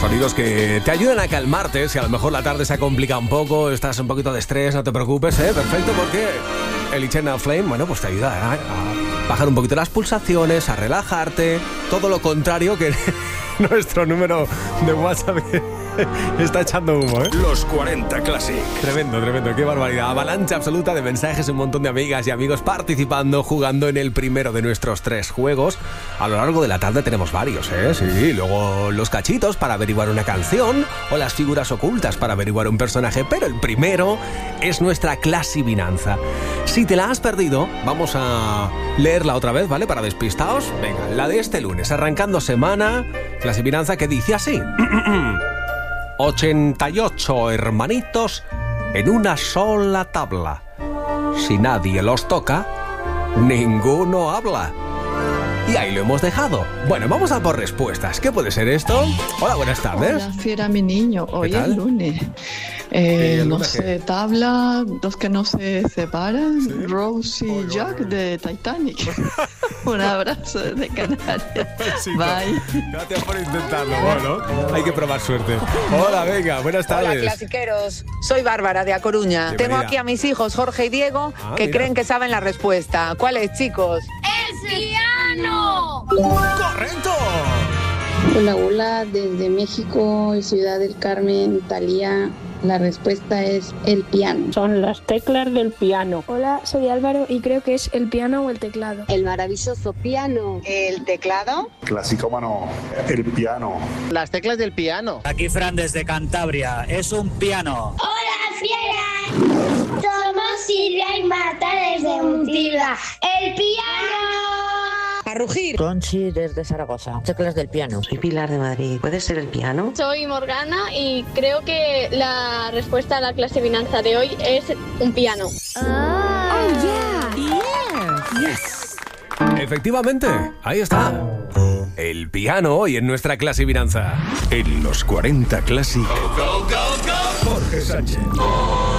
Sonidos que te ayudan a calmarte. Si a lo mejor la tarde se ha complicado un poco, estás un poquito de estrés, no te preocupes, perfecto, porque el Eternal Flame, bueno, pues te ayuda a bajar un poquito las pulsaciones, a relajarte. Todo lo contrario que nuestro número de WhatsApp está echando humo, Los 40 Classic. Tremendo, qué barbaridad. Avalancha absoluta de mensajes, un montón de amigas y amigos participando, jugando en el primero de nuestros 3 juegos. A lo largo de la tarde tenemos varios, sí. Luego los cachitos para averiguar una canción o las figuras ocultas para averiguar un personaje. Pero el primero es nuestra clasivinanza. Si te la has perdido, vamos a leerla otra vez, ¿vale? Para despistaos. Venga, la de este lunes, arrancando semana. Clasivinanza que dice así. 88 hermanitos en una sola tabla. Si nadie los toca, ninguno habla. Y ahí lo hemos dejado. Bueno, vamos a por respuestas. ¿Qué puede ser esto? Hola, buenas tardes. Hola, fiera mi niño. Hoy es lunes. No sé, tabla, dos que no se separan. Sí. Rose y Jack de Titanic. Un abrazo desde Canarias. Bye. Gracias por intentarlo. Bueno, hay que probar suerte. Hola, venga, buenas tardes. Hola, clasiqueros. Soy Bárbara, de A Coruña. Bienvenida. Tengo aquí a mis hijos, Jorge y Diego, que creen que saben la respuesta. ¿Cuál es, chicos? ¡El piano! ¡Correcto! Hola, desde México, Ciudad del Carmen, Talía. La respuesta es el piano. Son las teclas del piano. Hola, soy Álvaro y creo que es el piano o el teclado. El maravilloso piano. ¿El teclado? Clasicómano, el piano. Las teclas del piano. Aquí Fran desde Cantabria, es un piano. ¡Hola, fiera! Somos Silvia y Marta desde Mutilva. ¡El piano! A rugir. Conchi desde Zaragoza. Teclas del piano. Soy Pilar de Madrid. ¿Puede ser el piano? Soy Morgana y creo que la respuesta a la clasivinanza de hoy es un piano. Oh, yeah. Yes. Efectivamente, ahí está. El piano hoy en nuestra clasivinanza. En los 40 Classic. Jorge Sánchez.